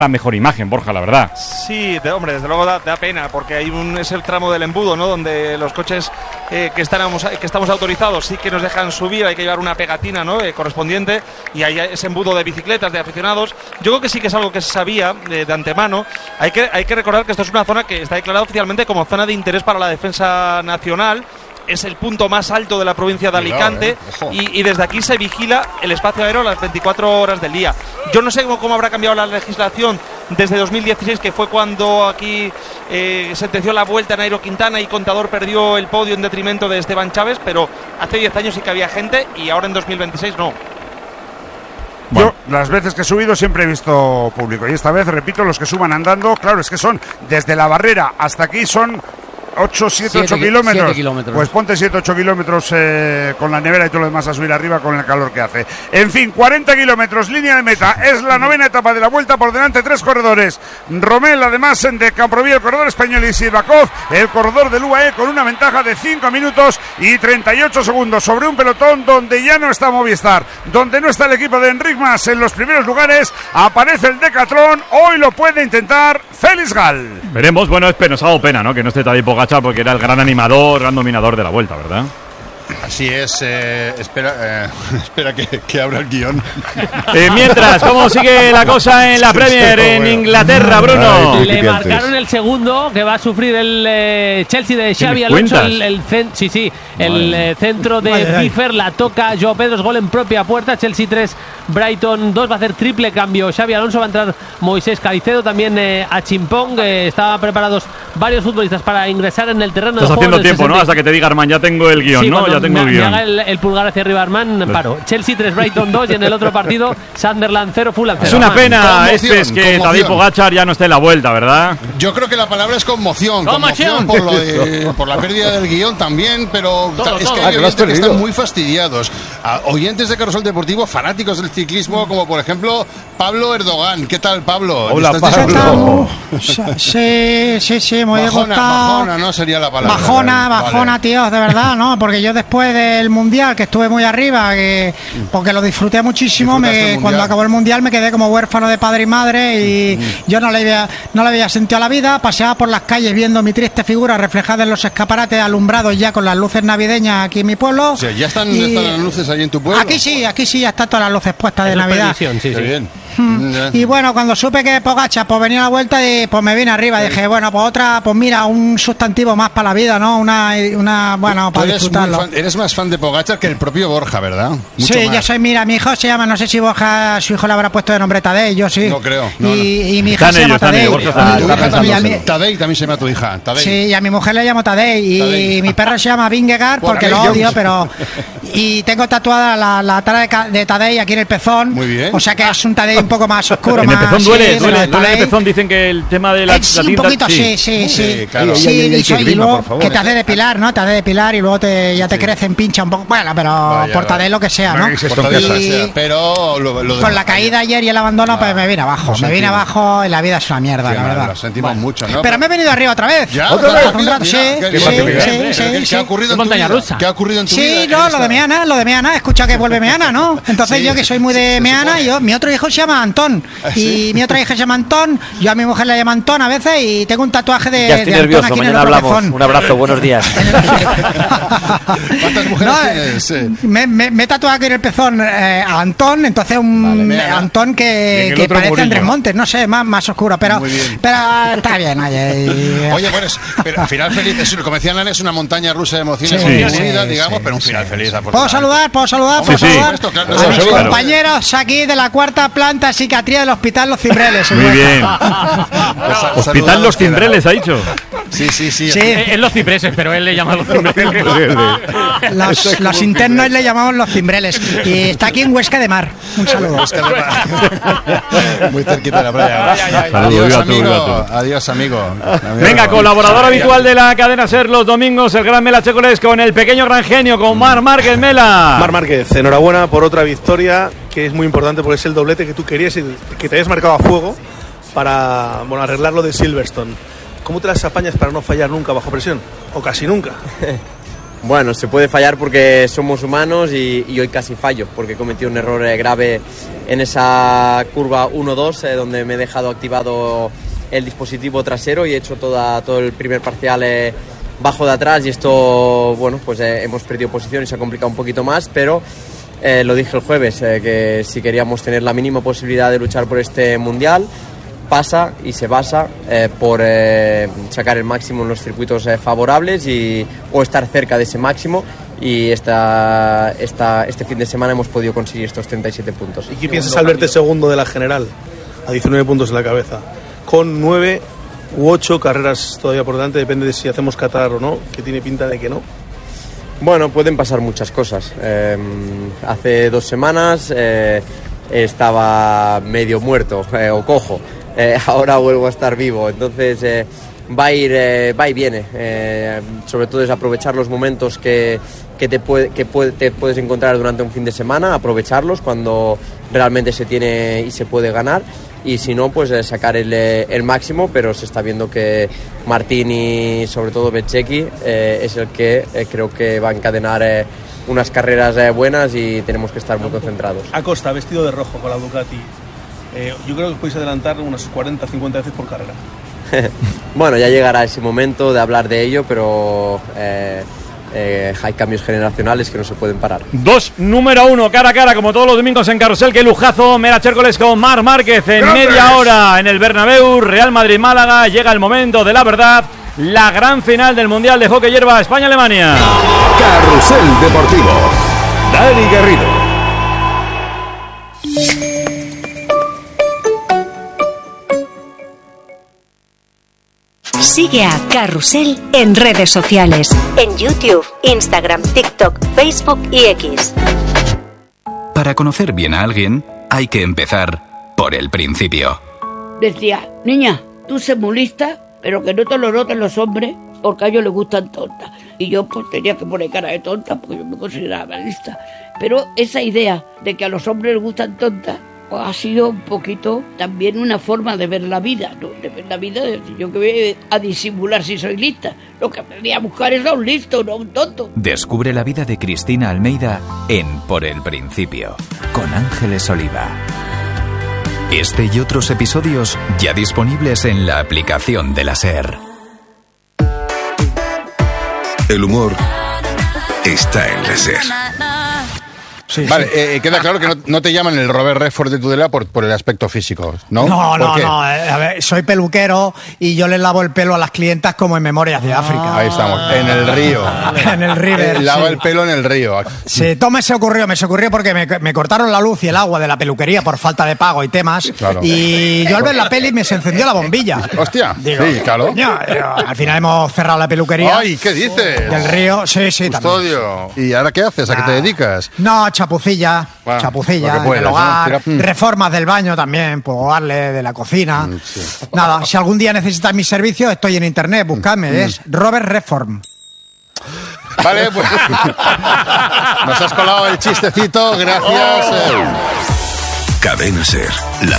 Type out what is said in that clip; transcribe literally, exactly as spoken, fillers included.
la mejor imagen, Borja, la verdad. Sí, de, hombre, desde luego da, da pena, porque hay un, es el tramo del embudo, ¿no? Donde los coches eh, que, estamos, que estamos autorizados sí que nos dejan subir, hay que llevar una pegatina, ¿no? Eh, correspondiente, y hay ese embudo de bicicletas, de aficionados. Yo creo que sí que es algo que se sabía de, de antemano. Hay que, hay que recordar que esto es una zona que está declarada oficialmente como zona de interés para la defensa nacional. Es el punto más alto de la provincia de Alicante, Cuidado, eh. y, y desde aquí se vigila el espacio aéreo las veinticuatro horas del día. Yo no sé cómo, cómo habrá cambiado la legislación desde dos mil dieciséis, que fue cuando aquí eh, sentenció la vuelta en Nairo Quintana y Contador perdió el podio en detrimento de Esteban Chávez, pero hace diez años sí que había gente y ahora en dos mil veintiséis no. Bueno. Yo las veces que he subido siempre he visto público y esta vez, repito, los que suban andando, claro, es que son desde la barrera hasta aquí son ocho, siete, ocho kilómetros. kilómetros. Pues ponte siete, ocho kilómetros eh, con la nevera y todo lo demás a subir arriba con el calor que hace. En fin, cuarenta kilómetros, línea de meta. Es la novena etapa de la vuelta, por delante tres corredores. Romel, además de Camproví, el corredor español, y Sivakov, el corredor del U A E, con una ventaja de cinco minutos y treinta y ocho segundos sobre un pelotón donde ya no está Movistar, donde no está el equipo de Enric Mas en los primeros lugares. Aparece el Decathlon, hoy lo puede intentar Félix Gal. Veremos, bueno, es pena, nos ha dado pena, ¿no? Que no esté Tadej Pogačar, porque era el gran animador, gran dominador de la vuelta, ¿verdad? Así es, eh, espera eh, espera que, que abra el guión. Eh, mientras, ¿cómo sigue la cosa en la Premier en Inglaterra, Bruno? Ay, le marcaron el segundo, que va a sufrir el eh, Chelsea de Xabi Alonso, el, el cen, sí, sí, el eh, centro de Biffer, la toca Joao Pedro, gol en propia puerta. Chelsea tres, Brighton dos, va a hacer triple cambio Xabi Alonso, va a entrar Moisés Caicedo, también eh, a Chimpong, eh, estaban preparados varios futbolistas para ingresar en el terreno. Estás haciendo tiempo, sesenta... ¿no? Hasta que te diga Armán, ya tengo el guión, sí, ¿no? Ya tengo me, el guión. Me haga el, el pulgar hacia arriba, Armán, paro. Chelsea tres, Brighton dos, y en el otro partido Sunderland cero, Fulham cero. Es una Armán. pena, Conmoción, este es que Tadej Pogačar ya no esté en la vuelta, ¿verdad? Yo creo que la palabra es conmoción. Conmoción, por, lo de, por la pérdida del guión también, pero todo, es todo. que hay ah, oyentes que, que están muy fastidiados. A oyentes de Carrusel Deportivo, fanáticos del ciclismo, como por ejemplo Pablo Erdogan. ¿Qué tal, Pablo? Hola, Pablo. Sí, sí, sí, muy bajona, bajona, no sería la palabra. Bajona, bajona, vale. Tío, de verdad, ¿no? Porque yo después del Mundial, que estuve muy arriba, que, porque lo disfruté muchísimo, me, cuando acabó el Mundial me quedé como huérfano de padre y madre y mm. yo no le, había, no le había sentido a la vida, paseaba por las calles viendo mi triste figura reflejada en los escaparates alumbrados ya con las luces navideñas aquí en mi pueblo. O sea, ¿ya están, y, están las luces ahí en tu pueblo? Aquí sí, aquí sí, ya están todas las luces puestas de Navidad. Sí, sí. Qué bien. Hmm. Y bueno, cuando supe que Pogačar pues venía a la vuelta, y pues me vine arriba y dije, bueno, pues otra, pues mira, un sustantivo más para la vida, ¿no? Una, una bueno, para eres disfrutarlo. Fan, eres más fan de Pogačar que el propio Borja, ¿verdad? Mucho sí, más. Yo soy, mira, mi hijo se llama, no sé si Borja, su hijo le habrá puesto de nombre Tadej, yo sí. No creo. No, y, no. y mi hija se llama Tadej. Tadej también se llama tu hija. Tadej. Sí, y a mi mujer le llamo Tadej. Y Tadej. Mi perro se llama Vingegaard porque lo odio, pero. Y tengo tatuada la, la tara de, de Tadej aquí en el pezón. Muy bien. O sea que es un Tadej un poco más oscuro. En el pezón duele, sí, duele, duele en el pezón, dicen que el tema de la, eh, sí, la tinta, un poquito, sí, sí, sí. Sí, sí, claro. sí, y, y, y, y luego que te hace depilar, ¿no? Te hace depilar y luego te, ya te sí. crece, pincha un poco. Bueno, pero vaya, por Tadej lo que sea, ¿no? Y, pero lo, lo con la caída ayer y el abandono, pues me vine abajo. Me vine abajo y la vida es una mierda, la verdad. Lo sentimos mucho, ¿no? Pero me he venido arriba otra vez. ¿Ya? ¿Otra vez? Sí, sí, sí. ¿Qué ha ocurrido en tu vida? ¿Qué ha ocurrido en tu vida? Sí, no, lo de Meana, lo de Meana. He escuchado que vuelve Meana, ¿no? Entonces yo que soy muy de Meana, yo, mi otro hijo se llama Antón. Y mi otra hija se llama Antón. Yo a mi mujer le llamo Antón a veces y tengo un tatuaje de, ya estoy de nervioso, Antón aquí mañana en el hablamos. pezón. Un abrazo, buenos días. ¿Cuántas mujeres no, tienes? Sí. Me, me, me he tatuado aquí en el pezón eh, a Antón, entonces un vale, Antón que, que parece Murillo. Andrés Montes, no sé, más, más oscuro, pero, pero está bien. Oye, y, oye bueno, es, pero final feliz, es, como decían, es una montaña rusa de emociones, sí, sí, unida, sí, digamos, sí, pero un final sí, feliz. ¿Puedo saludar? ¿Puedo saludar? ¿Puedo sí, saludar? Sí. Claro, a mis claro. compañeros aquí de la cuarta planta psiquiatría del Hospital Los Cimbreles. Muy bien. Hospital Los Cimbreles, ha dicho. Sí, sí, sí. sí. Es los cipreses, pero él le llama los cimbreles. los, los internos le llamamos los cimbreles. Y está aquí en Huesca de Mar. Un saludo. Huesca de Mar. Muy cerquita de la playa. Ay, ay, ay. Adiós, amigo. Adiós, amigo. Venga, colaborador habitual de la cadena SER los domingos, el gran Mela Checoles con el pequeño gran genio, con Marc Márquez. Mela. Marc Márquez, enhorabuena por otra victoria, que es muy importante porque es el doblete que tú querías y que te habías marcado a fuego para bueno, arreglar lo de Silverstone. ¿Cómo te las apañas para no fallar nunca bajo presión? O casi nunca. Bueno, se puede fallar porque somos humanos y, y hoy casi fallo, porque he cometido un error eh, grave en esa curva uno dos, eh, donde me he dejado activado el dispositivo trasero y he hecho toda, todo el primer parcial eh, bajo de atrás, y esto, bueno, pues eh, hemos perdido posición y se ha complicado un poquito más, pero eh, lo dije el jueves, eh, que si queríamos tener la mínima posibilidad de luchar por este mundial, pasa y se basa eh, por eh, sacar el máximo en los circuitos eh, favorables y, o estar cerca de ese máximo, y esta, esta, este fin de semana hemos podido conseguir estos treinta y siete puntos. ¿Y qué piensas al verte segundo de la general, a diecinueve puntos en la cabeza, con nueve u ocho carreras todavía por delante, depende de si hacemos Qatar o no, que tiene pinta de que no? Bueno, pueden pasar muchas cosas. Eh, hace dos semanas eh, estaba medio muerto eh, o cojo. Eh, ahora vuelvo a estar vivo, entonces eh, va a ir eh, va y viene, eh, sobre todo es aprovechar los momentos que, que, te, puede, que puede, te puedes encontrar durante un fin de semana, aprovecharlos cuando realmente se tiene y se puede ganar, y si no, pues eh, sacar el, el máximo, pero se está viendo que Martín y sobre todo Bezzecchi eh, es el que eh, creo que va a encadenar eh, unas carreras eh, buenas, y tenemos que estar muy concentrados. Acosta, vestido de rojo con la Ducati. Eh, yo creo que podéis adelantar unas cuarenta, cincuenta veces por carrera. Bueno, ya llegará ese momento de hablar de ello, pero eh, eh, hay cambios generacionales que no se pueden parar. Dos número uno, cara a cara, como todos los domingos en Carrusel. Qué lujazo, Mera Chércoles con Marc Márquez en ¡Gracias! Media hora en el Bernabéu. Real Madrid-Málaga, llega el momento de la verdad. La gran final del Mundial de Hockey Hierba, España-Alemania. Carrusel Deportivo, Dani Garrido. Sigue a Carrusel en redes sociales, en YouTube, Instagram, TikTok, Facebook y X. Para conocer bien a alguien, hay que empezar por el principio. Decía, niña, tú sé muy lista, pero que no te lo noten los hombres, porque a ellos les gustan tontas. Y yo pues tenía que poner cara de tonta, porque yo me consideraba lista. Pero esa idea de que a los hombres les gustan tontas, pues ha sido un poquito también una forma de ver la vida, ¿no? De ver la vida, de decir, yo que voy a disimular si soy lista. Lo que aprendí a buscar es a un listo, no a un tonto. Descubre la vida de Cristina Almeida en Por el Principio, con Ángeles Oliva. Este y otros episodios ya disponibles en la aplicación de la SER. El humor está en la SER. Sí, vale, sí. Eh, queda claro que no, no te llaman el Robert Redford de Tudela por, por el aspecto físico, ¿no? No, no, no. Eh, a ver, soy peluquero y yo les lavo el pelo a las clientas como en Memorias de África. Ahí estamos, en el río. En el River. Lava sí. el pelo en el río. Sí, todo me se ocurrió, me se ocurrió porque me, me cortaron la luz y el agua de la peluquería por falta de pago y temas. Claro. Y yo al ver la peli me se encendió la bombilla. Hostia, Digo, sí, claro. Coño, al final hemos cerrado la peluquería. Ay, ¿qué dices? Del río, sí, sí, Custodio. También. ¿Y ahora qué haces? ¿A qué te dedicas? No, chapucilla. Bueno, chapucilla, puedas, en el hogar, ¿no? Reformas del baño también, puedo darle de la cocina. Mm, sí. Nada, si algún día necesitas mis servicios, estoy en internet, buscadme, mm. es Robert Reform. Vale, pues nos has colado el chistecito, gracias. Oh. Cadena SER, la